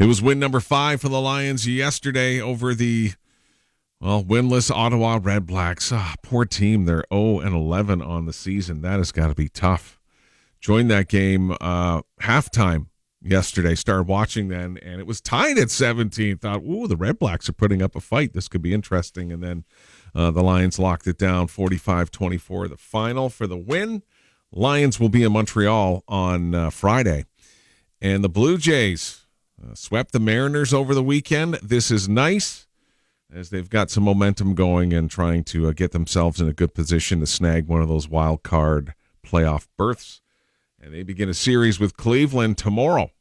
It was win number 5 for the Lions yesterday over the winless Ottawa Red Blacks. Poor team. They're 0-11 on the season. That has got to be tough. Joined that game halftime yesterday. Started watching then, and it was tied at 17. Thought, the Red Blacks are putting up a fight. This could be interesting. And then the Lions locked it down 45-24. The final for the win. Lions will be in Montreal on Friday. And the Blue Jays swept the Mariners over the weekend. This is nice, as they've got some momentum going and trying to get themselves in a good position to snag one of those wild card playoff berths. And they begin a series with Cleveland tomorrow.